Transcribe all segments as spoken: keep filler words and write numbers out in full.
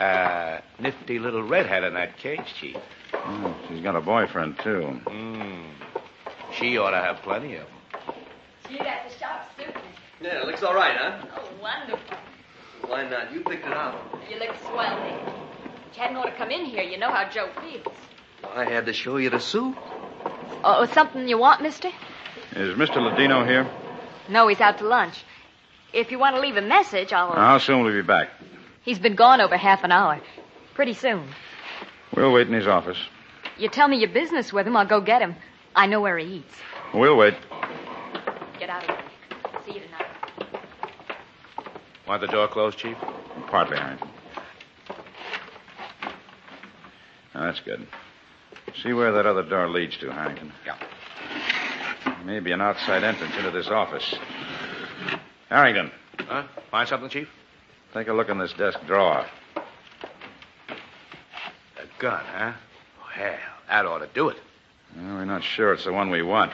Uh, nifty little redhead in that cage, Chief. Oh, she's got a boyfriend, too. Mm. She ought to have plenty of them. Gee, that's a sharp suit. Yeah, it looks all right, huh? Oh, wonderful. Why not? You picked it out. You look swell, Nick. But you hadn't ought to come in here. You know how Joe feels. I had to show you the suit. Oh, something you want, mister? Is Mister Ladino here? No, he's out to lunch. If you want to leave a message, I'll... How soon will he be back? He's been gone over half an hour. Pretty soon. We'll wait in his office. You tell me your business with him, I'll go get him. I know where he eats. We'll wait. Get out of here. See you tonight. Want the door closed, Chief? Partly, Harrington. Now, that's good. See where that other door leads to, Harrington. Yeah. Maybe an outside entrance into this office. Harrington. Huh? Find something, Chief? Take a look in this desk drawer. A gun, huh? Oh, hell, that ought to do it. Well, we're not sure it's the one we want.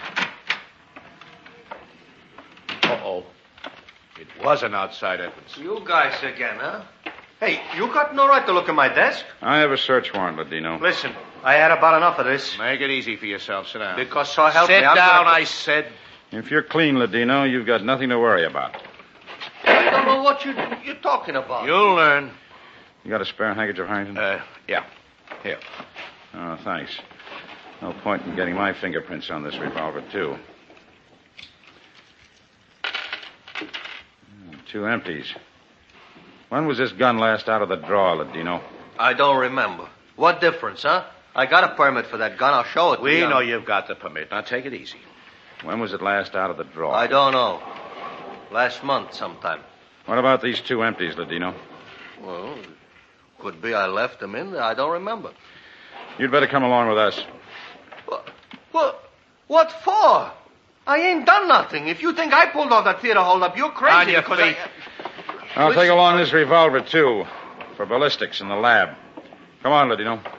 Uh-oh. It was an outside entrance. You guys again, huh? Hey, you got no right to look at my desk. I have a search warrant, Ladino. Listen, I had about enough of this. Make it easy for yourself. Sit down. Because so help Sit me. I'm down, gonna... I said. If you're clean, Ladino, you've got nothing to worry about. I don't know what you, you're talking about. You'll learn. You got a spare handkerchief, Harrington? Uh, yeah. Here. Oh, thanks. No point in getting my fingerprints on this revolver, too. Two empties. When was this gun last out of the drawer, Ladino? I don't remember. What difference, huh? I got a permit for that gun. I'll show it to We you. know you've got the permit. Now take it easy. When was it last out of the drawer? I don't know. Last month sometime. What about these two empties, Ladino? Well, could be I left them in there. I don't remember. You'd better come along with us. What? What, what for? I ain't done nothing. If you think I pulled off that theater holdup, you're crazy. On your because feet. I... I'll take along this revolver, too, for ballistics in the lab. Come on, Ladino.